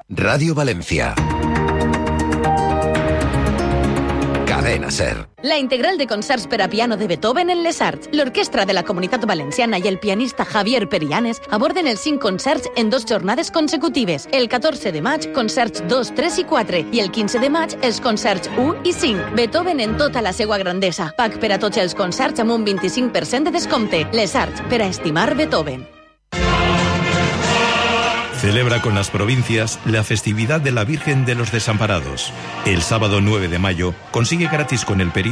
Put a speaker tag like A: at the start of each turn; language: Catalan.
A: Radio Valencia. Cadena Ser.
B: La integral de concerts per a piano de Beethoven en les Arts, l'Orquestra de la Comunitat Valenciana i el pianista Javier Perianes aborden els 5 concerts en 2 jornades consecutives. El 14 de maig, concerts 2, 3 i 4, i el 15 de maig, els concerts 1 i 5. Beethoven en tota la seva grandesa. Pack per a tots els concerts amb un 25% de descompte. Les Arts, per a estimar Beethoven.
C: Celebra con las provincias la festividad de la Virgen de los Desamparados. El sábado 9 de mayo consigue gratis con el periodo